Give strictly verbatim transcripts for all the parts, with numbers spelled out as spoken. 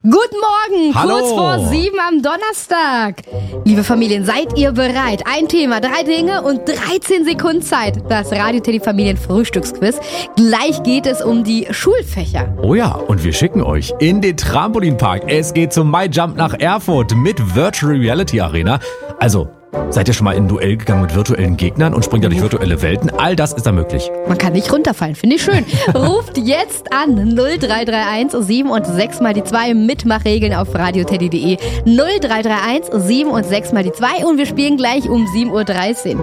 Guten Morgen, Hallo. Kurz vor sieben am Donnerstag. Liebe Familien, seid ihr bereit? Ein Thema, drei Dinge und dreizehn Sekunden Zeit. Das Radio Teddy Familien Frühstücksquiz. Gleich geht es um die Schulfächer. Oh ja, und wir schicken euch in den Trampolinpark. Es geht zum MyJump nach Erfurt mit Virtual Reality Arena. Also, seid ihr schon mal in ein Duell gegangen mit virtuellen Gegnern und springt ja durch virtuelle Welten? All das ist da möglich. Man kann nicht runterfallen, finde ich schön. Ruft jetzt an null drei drei eins sieben und sechs mal die zwei. Mitmachregeln auf radioteddy punkt de. null drei drei eins sieben und sechs mal die zwei. Und wir spielen gleich um sieben Uhr dreißig.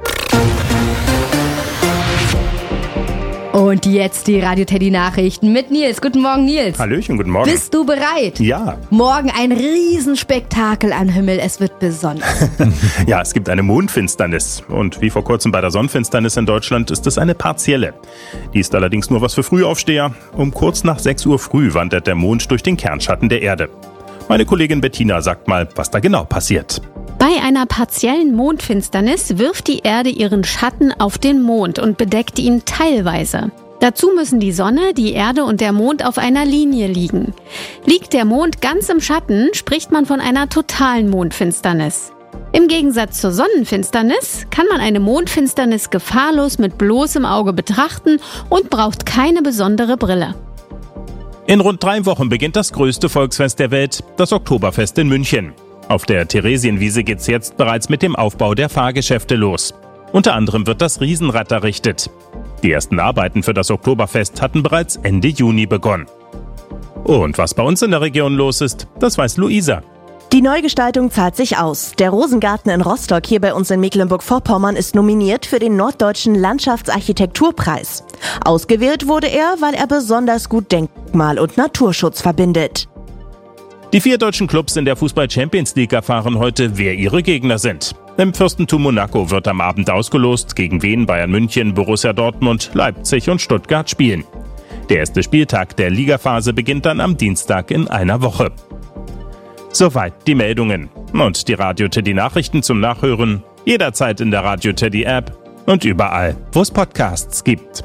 Und jetzt die Radio Teddy Nachrichten mit Nils. Guten Morgen, Nils. Hallöchen, guten Morgen. Bist du bereit? Ja. Morgen ein Riesenspektakel am Himmel. Es wird besonders. Ja, es gibt eine Mondfinsternis. Und wie vor kurzem bei der Sonnenfinsternis in Deutschland ist es eine partielle. Die ist allerdings nur was für Frühaufsteher. Um kurz nach sechs Uhr früh wandert der Mond durch den Kernschatten der Erde. Meine Kollegin Bettina sagt mal, was da genau passiert. Bei einer partiellen Mondfinsternis wirft die Erde ihren Schatten auf den Mond und bedeckt ihn teilweise. Dazu müssen die Sonne, die Erde und der Mond auf einer Linie liegen. Liegt der Mond ganz im Schatten, spricht man von einer totalen Mondfinsternis. Im Gegensatz zur Sonnenfinsternis kann man eine Mondfinsternis gefahrlos mit bloßem Auge betrachten und braucht keine besondere Brille. In rund drei Wochen beginnt das größte Volksfest der Welt, das Oktoberfest in München. Auf der Theresienwiese geht's jetzt bereits mit dem Aufbau der Fahrgeschäfte los. Unter anderem wird das Riesenrad errichtet. Die ersten Arbeiten für das Oktoberfest hatten bereits Ende Juni begonnen. Und was bei uns in der Region los ist, das weiß Luisa. Die Neugestaltung zahlt sich aus. Der Rosengarten in Rostock hier bei uns in Mecklenburg-Vorpommern ist nominiert für den Norddeutschen Landschaftsarchitekturpreis. Ausgewählt wurde er, weil er besonders gut Denkmal- und Naturschutz verbindet. Die vier deutschen Clubs in der Fußball-Champions League erfahren heute, wer ihre Gegner sind. Im Fürstentum Monaco wird am Abend ausgelost, gegen wen Bayern München, Borussia Dortmund, Leipzig und Stuttgart spielen. Der erste Spieltag der Ligaphase beginnt dann am Dienstag in einer Woche. Soweit die Meldungen. Und die Radio Teddy Nachrichten zum Nachhören jederzeit in der Radio Teddy App und überall, wo es Podcasts gibt.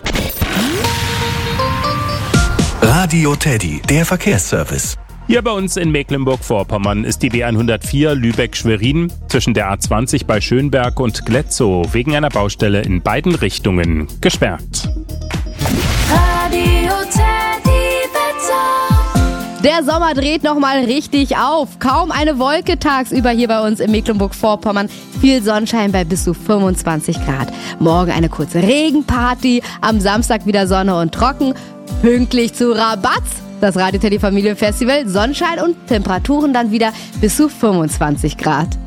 Radio Teddy, der Verkehrsservice. Hier bei uns in Mecklenburg-Vorpommern ist die B hundertvier Lübeck-Schwerin zwischen der A zwanzig bei Schönberg und Gletzow wegen einer Baustelle in beiden Richtungen gesperrt. Radio Teddy Wetter. Der Sommer dreht nochmal richtig auf. Kaum eine Wolke tagsüber hier bei uns in Mecklenburg-Vorpommern. Viel Sonnenschein bei bis zu fünfundzwanzig Grad. Morgen eine kurze Regenparty. Am Samstag wieder Sonne und trocken. Pünktlich zu Rabatz. Das Radio Teddy Familienfestival, Sonnenschein und Temperaturen dann wieder bis zu fünfundzwanzig Grad.